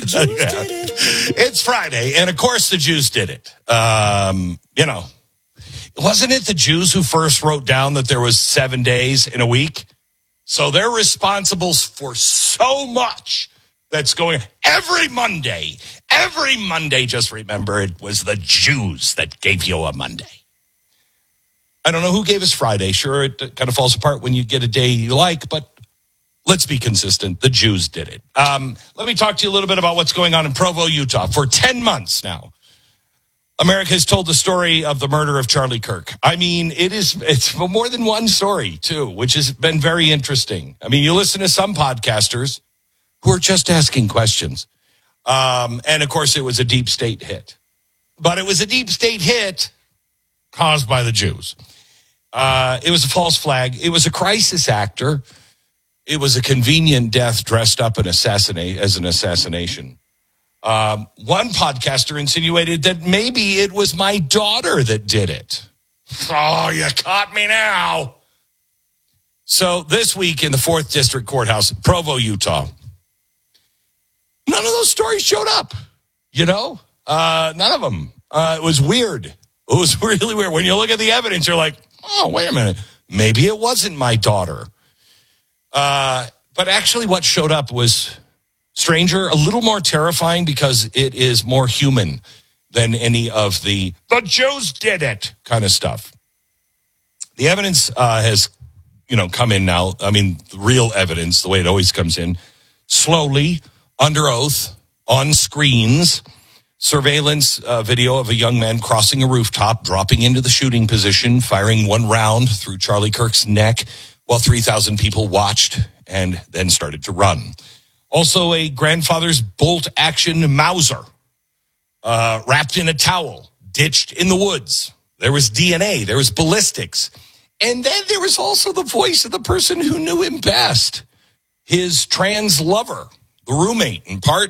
It's Friday, and of course the Jews did it. Wasn't it the Jews who first wrote down that there was 7 days in a week? So they're responsible for so much that's going every Monday. Every Monday, just remember, it was the Jews that gave you a Monday. I don't know who gave us Friday. Sure, it kind of falls apart when you get a day you like, but let's be consistent. The Jews did it. Let me talk to you a little bit about what's going on in Provo, Utah. For 10 months now, America has told the story of the murder of Charlie Kirk. I mean, it's more than one story, too, which has been very interesting. I mean, you listen to some podcasters who are just asking questions. And, of course, it was a deep state hit. But it was a deep state hit caused by the Jews. It was a false flag. It was a crisis actor. It was a convenient death dressed up as an assassination. One podcaster insinuated that maybe it was my daughter that did it. Oh, you caught me now. So this week in the 4th District Courthouse, Provo, Utah, none of those stories showed up, none of them. It was weird. It was really weird. When you look at the evidence, you're like, oh, wait a minute. Maybe it wasn't my daughter. But actually what showed up was stranger, a little more terrifying because it is more human than any of the Jews did it kind of stuff. The evidence has, come in now. I mean, the real evidence, the way it always comes in, slowly, under oath, on screens. Surveillance video of a young man crossing a rooftop, dropping into the shooting position, firing one round through Charlie Kirk's neck while 3,000 people watched and then started to run. Also, a grandfather's bolt-action Mauser wrapped in a towel, ditched in the woods. There was DNA. There was ballistics. And then there was also the voice of the person who knew him best, his trans lover, the roommate, in part